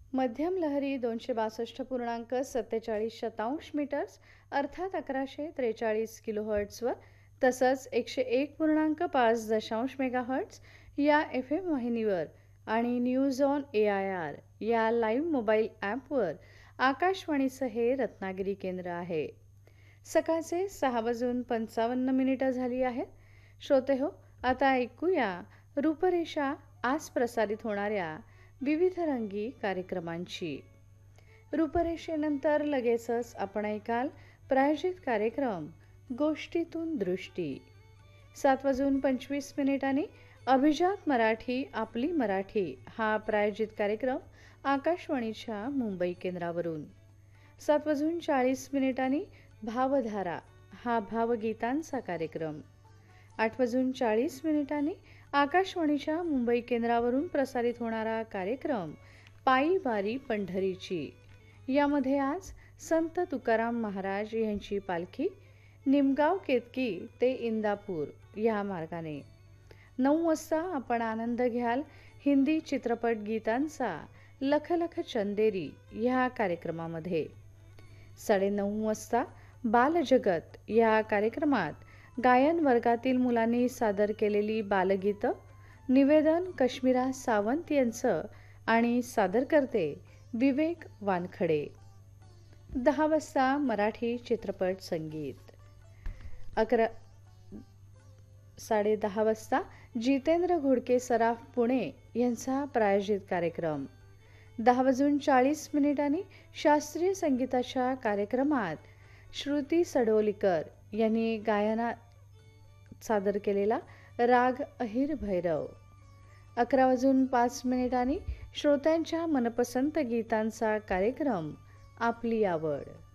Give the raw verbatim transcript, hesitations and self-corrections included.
मध्यम लहरी दोनशे बासष्ट पूर्णांक सत्तेचाळीस शतांश मीटर्स अर्थात अकराशे त्रेचाळीस किलोहर्ट्जवर तसंच एकशे एक पूर्णांक पाच दशांश मेगाहर्ट्ज या एफ एम वाहिनीवर आणि news on A I R या लाईव्ह मोबाईल ॲपवर आकाशवाणीचं हे रत्नागिरी केंद्र आहे. सकाळचे सहा वाजून पंचावन्न मिनिटं झाली आहेत. श्रोते हो, आता ऐकूया रूपरेषा आज प्रसारित होणाऱ्या विविध रंगी कार्यक्रमांची. रूपरेषेनंतर लगेचच आपण ऐकाल प्रायोजित कार्यक्रम गोष्टीतून दृष्टी. सात वाजून पंचवीस मिनिटांनी अभिजात मराठी आपली मराठी हा प्रायोजित कार्यक्रम आकाशवाणीच्या मुंबई केंद्रावरून. सात वाजून चाळीस मिनिटांनी भावधारा हा भावगीतांचा कार्यक्रम. आठ वाजून चाळीस मिनिटांनी आकाशवाणीच्या मुंबई केंद्रावरून प्रसारित होणारा कार्यक्रम पायी वारी पंढरीची. यामध्ये आज संत तुकाराम महाराज यांची पालखी निमगाव केतकी ते इंदापूर या मार्गाने. नऊ वाजता आपण आनंद घ्याल हिंदी चित्रपट गीतांचा लख लख चंदेरी ह्या कार्यक्रमामध्ये. साडेनऊ वाजता बालजगत या कार्यक्रमात गायन वर्गातील मुलांनी सादर केलेली बालगीतं, निवेदन कश्मीरा सावंत यांचं आणि सादर करते विवेक वानखडे. दहा वाजता मराठी चित्रपट संगीत. अकरा साडे दहा वाजता जितेंद्र घोडके सराफ पुणे यांचा प्रायोजित कार्यक्रम. दहा वाजून चाळीस मिनिटांनी शास्त्रीय संगीताच्या कार्यक्रमात श्रुती सडोलीकर यांनी गायनात सादर केलेला राग अहिर भैरव. अकरा वाजून पाच मिनिटांनी श्रोत्यांच्या मनपसंत गीतांचा कार्यक्रम आपली आवड.